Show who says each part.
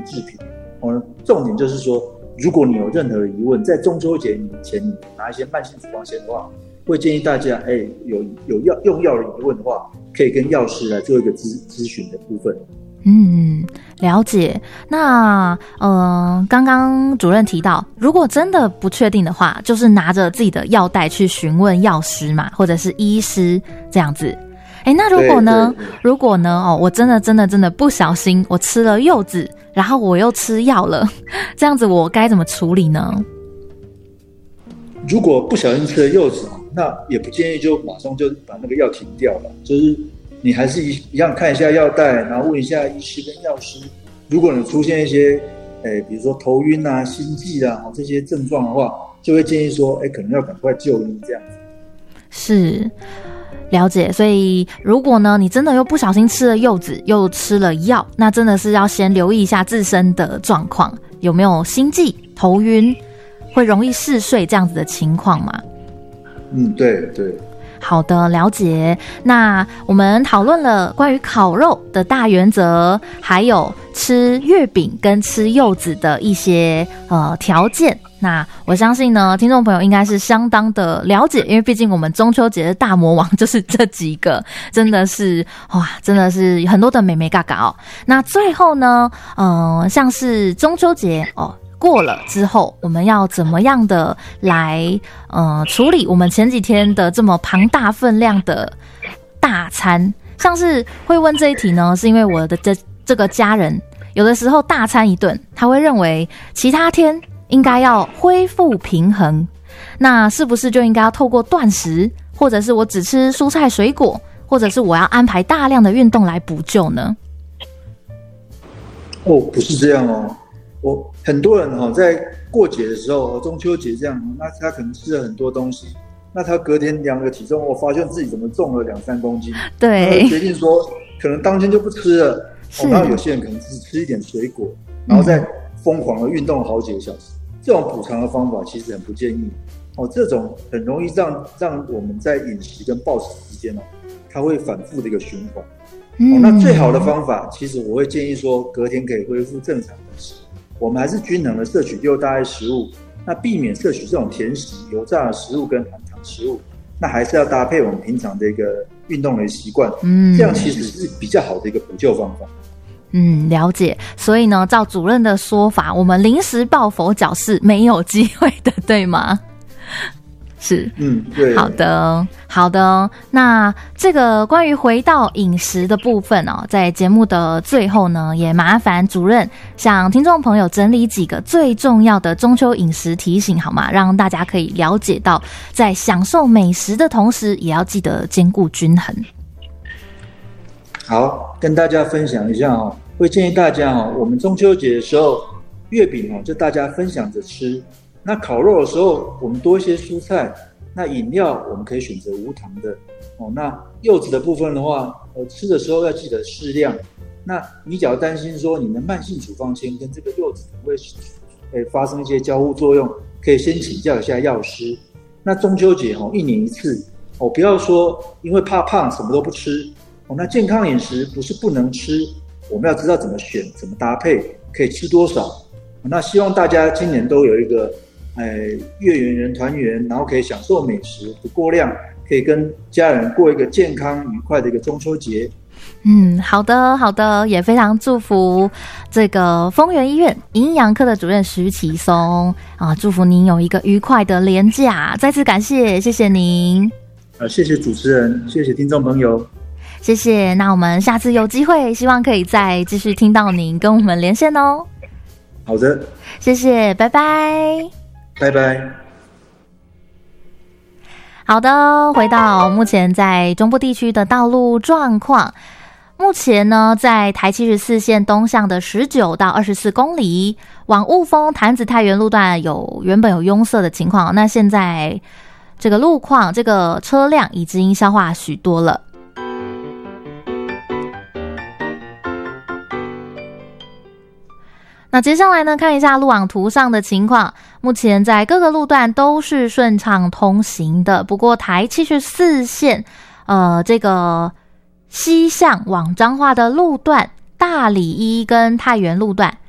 Speaker 1: 制品。重点就是说，如果你有任何疑问，在中秋节前你拿一些慢性处方笺的话，会建议大家，有用药的疑问的话，可以跟药师来做一个咨询的部分。
Speaker 2: 了解。那刚刚主任提到，如果真的不确定的话，就是拿着自己的药袋去询问药师嘛，或者是医师这样子。那如果呢？如果呢？我真的不小心我吃了柚子，然后我又吃药了，这样子我该怎么处理呢？
Speaker 1: 如果不小心吃了柚子，那也不建议就马上就把那个药停掉了，就是你还是一样看一下药袋，然后问一下医师跟药师。如果你出现一些比如说头晕啊、心悸啊这些症状的话，就会建议说可能要赶快就医这样子。
Speaker 2: 是，了解。所以如果呢你真的又不小心吃了柚子又吃了药，那真的是要先留意一下自身的状况，有没有心悸、头晕，会容易嗜睡这样子的情况嘛？
Speaker 1: 对。
Speaker 2: 好的，了解。那我们讨论了关于烤肉的大原则，还有吃月饼跟吃柚子的一些条件。那我相信呢，听众朋友应该是相当的了解，因为毕竟我们中秋节的大魔王就是这几个，真的是很多的美眉嘎嘎哦。那最后呢，像是中秋节过了之后，我们要怎么样的来处理我们前几天的这么庞大分量的大餐？像是会问这一题呢，是因为我的这个家人有的时候大餐一顿，他会认为其他天应该要恢复平衡，那是不是就应该要透过断食，或者是我只吃蔬菜水果，或者是我要安排大量的运动来补救呢？
Speaker 1: 不是这样哦。很多人在过节的时候，中秋节这样，那他可能吃了很多东西，那他隔天量个体重，我发现自己怎么重了2-3公斤，
Speaker 2: 对，
Speaker 1: 决定说可能当天就不吃了。然后有些人可能只吃一点水果，然后再疯狂的运动好几个小时。这种补偿的方法其实很不建议。这种很容易让我们在饮食跟暴食之间它会反复的一个循环。那最好的方法，其实我会建议说，隔天可以恢复正常的食。我们还是均衡的摄取6大类食物，那避免摄取这种甜食、油炸的食物跟含糖食物。那还是要搭配我们平常的一个运动的习惯，这样其实是比较好的一个补救方法。
Speaker 2: 了解。所以呢，照主任的说法，我们临时抱佛脚是没有机会的，对吗？是，
Speaker 1: 对。
Speaker 2: 好的。那这个关于回到饮食的部分在节目的最后呢，也麻烦主任向听众朋友整理几个最重要的中秋饮食提醒好吗？让大家可以了解到，在享受美食的同时，也要记得兼顾均衡。
Speaker 1: 好，跟大家分享一下会建议大家我们中秋节的时候，月饼就大家分享着吃。那烤肉的时候，我们多一些蔬菜。那饮料我们可以选择无糖的那柚子的部分的话，吃的时候要记得适量。那你只要担心说你的慢性处方笺跟这个柚子会发生一些交互作用，可以先请教一下药师。那中秋节1年一次不要说因为怕胖什么都不吃那健康饮食不是不能吃，我们要知道怎么选、怎么搭配，可以吃多少。那希望大家今年都有一个月圆人团圆，然后可以享受美食不过量，可以跟家人过一个健康愉快的一个中秋节。
Speaker 2: 好的，也非常祝福这个丰原医院营养科的主任徐启松祝福您有一个愉快的连假，再次感谢您。
Speaker 1: 谢谢主持人，谢谢听众朋友，
Speaker 2: 谢谢。那我们下次有机会，希望可以再继续听到您跟我们连线哦。
Speaker 1: 好的，
Speaker 2: 谢谢，拜拜。
Speaker 1: 拜拜。
Speaker 2: 好的，回到目前在中部地区的道路状况。目前呢，在台74线东向的19到24公里，往雾峰潭子太原路段原本有拥塞的情况，那现在这个路况，这个车辆已经消化许多了。那接下来呢，看一下路网图上的情况。目前在各个路段都是顺畅通行的，不过台74线这个西向往彰化的路段，大里一跟太原路段